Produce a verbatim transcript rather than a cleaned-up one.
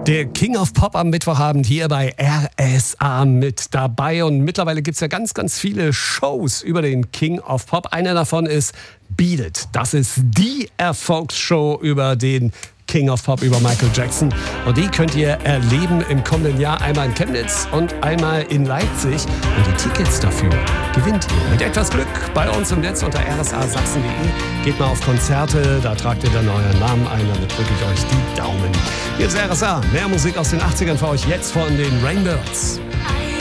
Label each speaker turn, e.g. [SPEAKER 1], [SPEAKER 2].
[SPEAKER 1] Der King of Pop am Mittwochabend hier bei R S A mit dabei. Und mittlerweile gibt es ja ganz, ganz viele Shows über den King of Pop. Einer davon ist Beat It. Das ist die Erfolgsshow über den King of Pop, über Michael Jackson. Und die könnt ihr erleben im kommenden Jahr. Einmal in Chemnitz und einmal in Leipzig. Und die Tickets dafür gewinnt ihr mit etwas Glück bei uns im Netz unter r s a sachsen punkt d e. Geht mal auf Konzerte, da tragt ihr dann euren Namen ein. Damit drücke ich euch die Daumen. Hier ist R S A. Mehr Musik aus den achtzigern für euch jetzt von den Rainbirds.